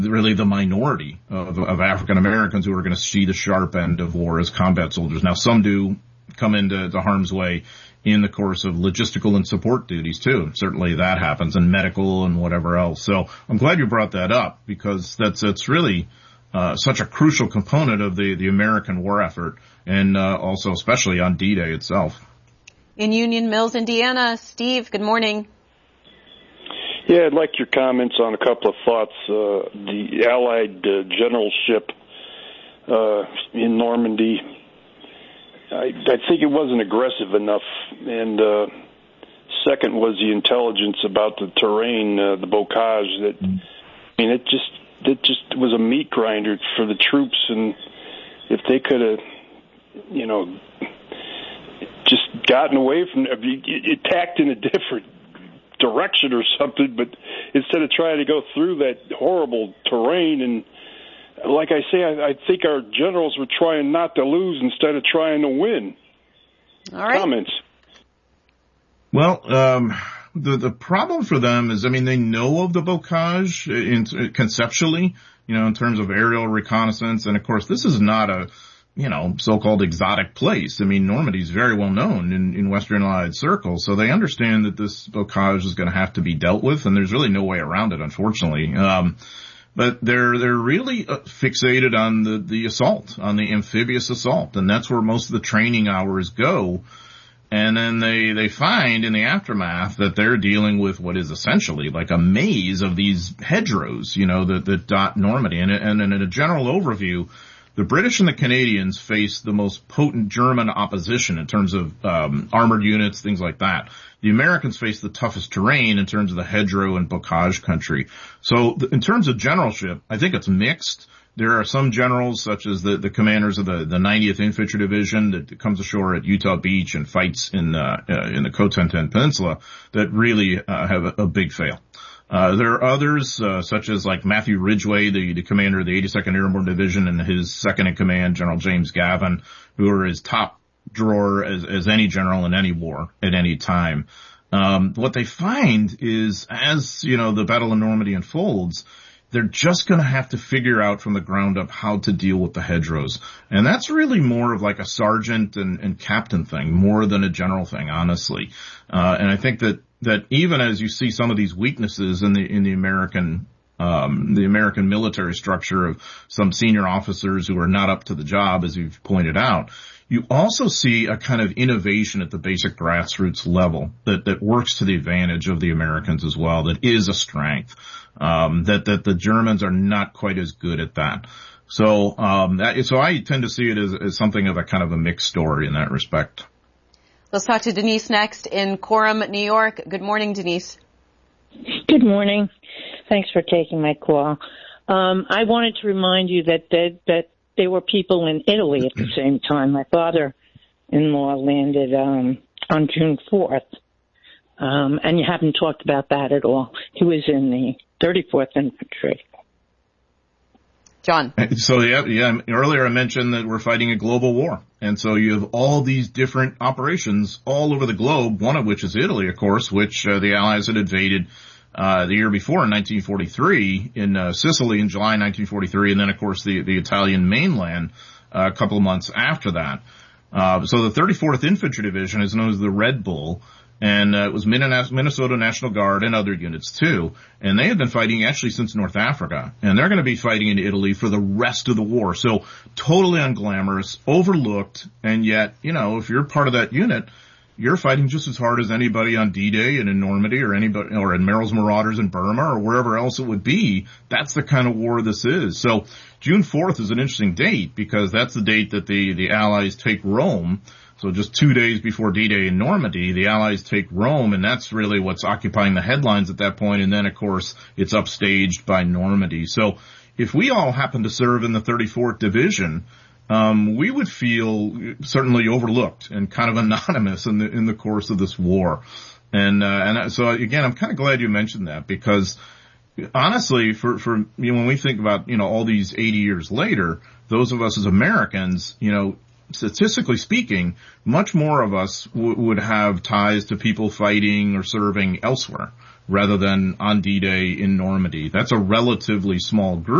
really the minority of African Americans who are going to see the sharp end of war as combat soldiers. Now, some do come into harm's way in the course of logistical and support duties too. Certainly that happens, and medical and whatever else. So I'm glad you brought that up, because that's really such a crucial component of the American war effort, and also especially on D-Day itself. In Union Mills, Indiana, Steve, good morning. Yeah, I'd like your comments on a couple of thoughts. The Allied generalship in Normandy, I think it wasn't aggressive enough. And second was the intelligence about the terrain, the bocage. It just was a meat grinder for the troops. And if they could have, just gotten away from it, attacked in a different direction or something, but instead of trying to go through that horrible terrain, and like I say, I think our generals were trying not to lose instead of trying to win. All right. Comments? Well, the problem for them is, they know of the bocage conceptually, in terms of aerial reconnaissance, and of course this is not a so-called exotic place. Normandy is very well known in Western Allied circles, so they understand that this bocage is going to have to be dealt with, and there's really no way around it, unfortunately. But they're really fixated on the assault, on the amphibious assault, and that's where most of the training hours go. And then they find in the aftermath that they're dealing with what is essentially like a maze of these hedgerows, that dot Normandy. And in a general overview, the British and the Canadians face the most potent German opposition in terms of armored units, things like that. The Americans face the toughest terrain in terms of the hedgerow and bocage country. So in terms of generalship, I think it's mixed. There are some generals, such as the commanders of the 90th Infantry Division that comes ashore at Utah Beach and fights in the Cotentin Peninsula, that really have a big fail. There are others, such as like Matthew Ridgway, the commander of the 82nd Airborne Division, and his second in command, General James Gavin, who are his top drawer as any general in any war at any time. What they find is, as, the Battle of Normandy unfolds, they're just going to have to figure out from the ground up how to deal with the hedgerows. And that's really more of like a sergeant and captain thing, more than a general thing, honestly. And I think that even as you see some of these weaknesses in the American military structure of some senior officers who are not up to the job, as you've pointed out, you also see a kind of innovation at the basic grassroots level that works to the advantage of the Americans as well, that is a strength, that the Germans are not quite as good at that. So I tend to see it as something of a kind of a mixed story in that respect. Let's talk to Denise next in Coram, New York. Good morning, Denise. Good morning. Thanks for taking my call. I wanted to remind you that there were people in Italy at the same time. My father-in-law landed on June 4th, and you haven't talked about that at all. He was in the 34th Infantry. John. So yeah. Earlier I mentioned that we're fighting a global war. And so you have all these different operations all over the globe, one of which is Italy, of course, which the Allies had invaded the year before in 1943 in Sicily in July 1943, and then of course the Italian mainland a couple of months after that. So the 34th Infantry Division is known as the Red Bull, and it was Minnesota National Guard and other units too. And they have been fighting actually since North Africa, and they're going to be fighting in Italy for the rest of the war. So totally unglamorous, overlooked, and yet, if you're part of that unit, you're fighting just as hard as anybody on D-Day and in Normandy or in Merrill's Marauders in Burma or wherever else it would be. That's the kind of war this is. So June 4th is an interesting date because that's the date that the Allies take Rome. So just 2 days before D-Day in Normandy, the Allies take Rome, and that's really what's occupying the headlines at that point. And then, of course, it's upstaged by Normandy. So if we all happen to serve in the 34th Division, we would feel certainly overlooked and kind of anonymous in the course of this war. And so again, I'm kind of glad you mentioned that because honestly, for when we think about, all these 80 years later, those of us as Americans, statistically speaking, much more of us would have ties to people fighting or serving elsewhere rather than on D-Day in Normandy. That's a relatively small group.